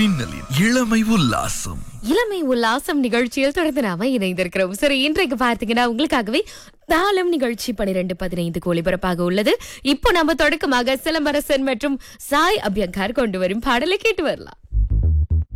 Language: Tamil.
மின்னலின் இளமை உல்லாசம். இளமை உல்லாசம் நிகழ்ச்சியில் தொடர்ந்து நாம இணைந்திருக்கிறோம். சரி, இன்றைக்கு பார்த்தீங்கன்னா உங்களுக்காகவே தாளம் நிகழ்ச்சி 12:15 ஒளிபரப்பாக உள்ளது. இப்போ நம்ம தொடக்கமாக சிலம்பரசன் மற்றும் சாய் அபியங்கார் கொண்டு வரும் பாடலை கேட்டு வரலாம்.